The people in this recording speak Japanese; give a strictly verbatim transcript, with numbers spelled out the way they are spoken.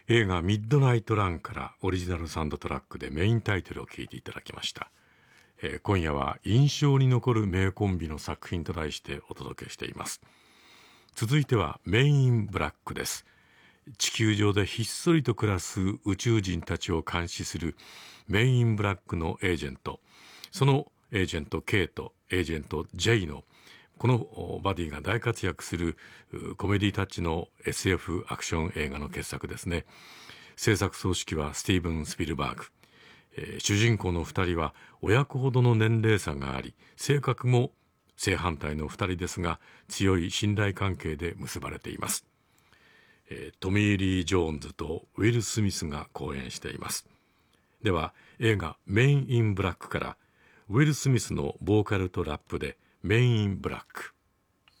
映画ミッドナイトランからオリジナルサウンドトラックでメインタイトルを聞いていただきました。えー今夜は印象に残る名コンビの作品と題してお届けしています。続いてはメインインブラックです。地球上でひっそりと暮らす宇宙人たちを監視するメインインブラックのエージェント、そのエージェント K とエージェント J のこのバディが大活躍するうコメディタッチの エスエフ アクション映画の傑作ですね。制作総指揮はスティーブン・スピルバーグ。えー主人公のふたりは親子ほどの年齢差があり、性格も正反対のふたりですが、強い信頼関係で結ばれています。えートミー・リー・ジョーンズとウィル・スミスが講演しています。では映画メイン・イン・ブラックからウィル・スミスのボーカルとラップでメイン・イン・ブラック。